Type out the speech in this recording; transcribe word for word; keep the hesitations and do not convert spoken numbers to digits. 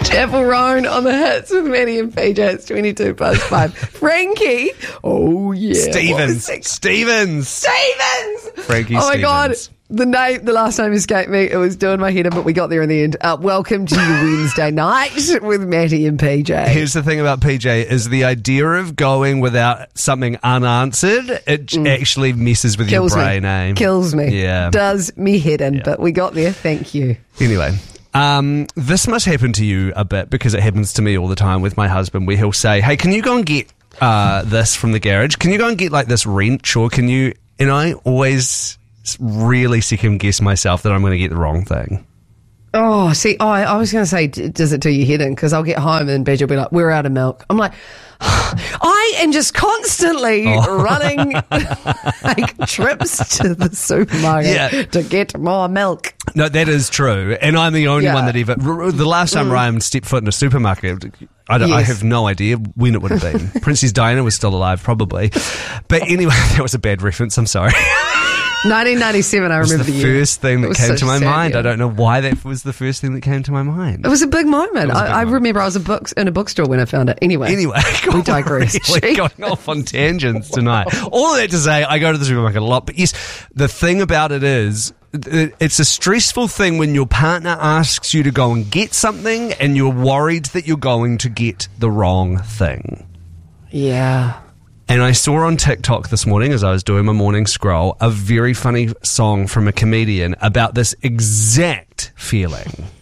Chapel Roan on the hits with Maddie and P J. It's twenty-two past five. Frankie. Oh, yeah. Stevens. Stevens. Stevens. Frankie Oh, my Stevens. God. The name, the last name escaped me. It was doing my head in, but we got there in the end. Uh, welcome to your Wednesday night with Maddie and P J. Here's the thing about P J is the idea of going without something unanswered, it mm. actually messes with Kills your brain, me. eh? Kills me. Yeah. Does me head in, yeah. but we got there. Thank you. Anyway. Um, this must happen to you a bit because it happens to me all the time with my husband where he'll say, hey, can you go and get uh, this from the garage? Can you go and get like this wrench or can you, and I always really second guess myself that I'm going to get the wrong thing. Oh, see, oh, I, I was going to say, d- does it do your head in? Because I'll get home and Badger will be like, we're out of milk. I'm like, I am just constantly oh. running like trips to the supermarket yeah. to get more milk. No, that is true. And I'm the only yeah. one that ever... The last time mm. Ryan stepped foot in a supermarket, I, don't, yes. I have no idea when it would have been. Princess Diana was still alive, probably. But anyway, that was a bad reference. I'm sorry. nineteen ninety-seven, I remember the the year. first thing that came to my mind. Year. I don't know why that was the first thing that came to my mind. It was a big moment. A big I, I moment. remember I was a books, in a bookstore when I found it. Anyway. Anyway. We digress. Really going off on tangents tonight. All of that to say, I go to the supermarket a lot. But yes, the thing about it is, it's a stressful thing when your partner asks you to go and get something and you're worried that you're going to get the wrong thing. Yeah. And I saw on TikTok this morning as I was doing my morning scroll a very funny song from a comedian about this exact feeling.